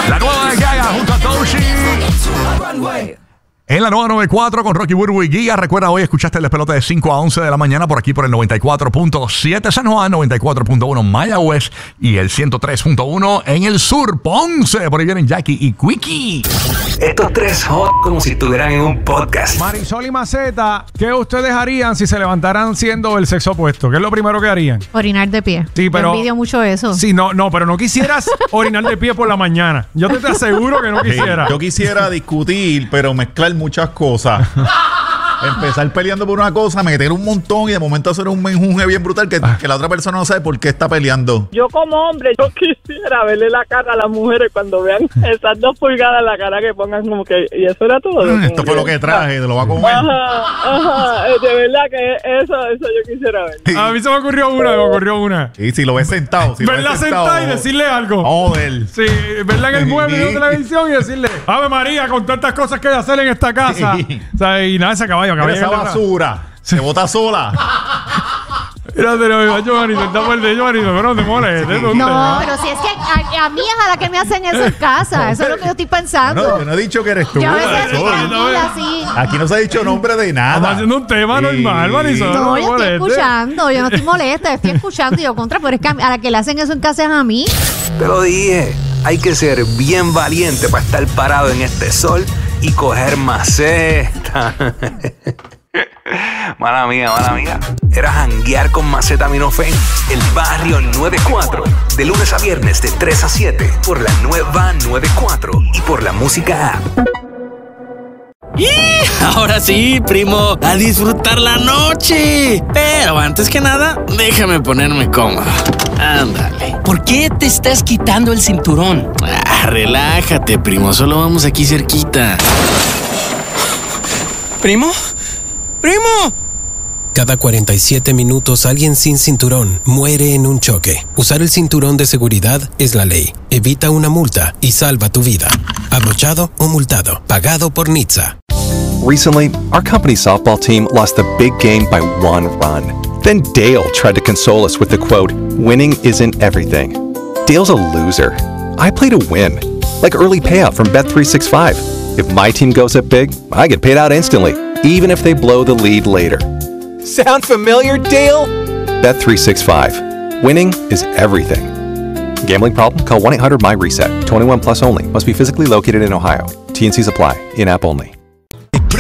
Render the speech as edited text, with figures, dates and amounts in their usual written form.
La nueva de Gaga junto a Toshi. En la nueva 94 con Rocky Burbu y Giga. Recuerda, hoy escuchaste el despelote de 5 a 11 de la mañana por aquí por el 94.7 San Juan, 94.1 Mayagüez y el 103.1 en el sur Ponce. Por ahí vienen Jackie y Quickie. Estos tres hot como si estuvieran en un podcast. Marisol y Maceta, ¿qué ustedes harían si se levantaran siendo el sexo opuesto? ¿Qué es lo primero que harían? Orinar de pie. Sí, pero... Yo envidio mucho eso. Sí, no, pero no quisieras orinar de pie por la mañana. Yo te aseguro que no quisiera. Yo quisiera discutir, pero mezclar muchas cosas. Empezar peleando por una cosa, meter un montón y de momento hacer un menjunje bien brutal que la otra persona no sabe por qué está peleando. Yo como hombre, yo quisiera verle la cara a las mujeres cuando vean esas 2 pulgadas en la cara que pongan como que... Y eso era todo. Esto fue lo que traje, te lo va a comer. Ajá, de verdad que eso yo quisiera ver. Sí. A mí se me ocurrió una. Y si lo ves sentado. Verla sentada y decirle algo. Joder. Sí, verla en el mueble de la televisión y decirle, Ave María, con tantas cosas que hay que hacer en esta casa. O sea, y nada, ese caballo. Esa basura se bota sola. Mírate, Giovanni, pero no te molestes. No, pero si es que a mí es a la que me hacen eso en casa. Eso es lo que yo estoy pensando. No, yo no he dicho que eres tú. Yo a veces estoy tranquila así. Aquí no se ha dicho nombre de nada. Estamos haciendo un tema normal, Marisol. No, yo estoy escuchando. Yo no estoy molesta. Estoy escuchando y yo contra. Pero es que a la que le hacen eso en casa es a mí. Te lo dije, hay que ser bien valiente para estar parado en este sol y coger maceta. Mala mía. Era janguear con Macetaminofen. El barrio 94. De lunes a viernes de 3 a 7. Por la nueva 94 y por la música app. Ahora sí, primo, a disfrutar la noche. Pero antes que nada, déjame ponerme cómodo. Ándale. ¿Por qué te estás quitando el cinturón? Relájate, primo, solo vamos aquí cerquita. ¿Primo? Cada 47 minutos alguien sin cinturón muere en un choque. Usar el cinturón de seguridad es la ley. Evita una multa y salva tu vida. Abrochado o multado. Pagado por NHTSA. Recently, our company's softball team lost the big game by 1 run. Then Dale tried to console us with the quote, "Winning isn't everything." Dale's a loser. I play to win. Like early payout from Bet365. If my team goes up big, I get paid out instantly, even if they blow the lead later. Sound familiar, Dale? Bet365. Winning is everything. Gambling problem? Call 1-800-MY-RESET. 21 plus only. Must be physically located in Ohio. T&Cs apply. In-app only.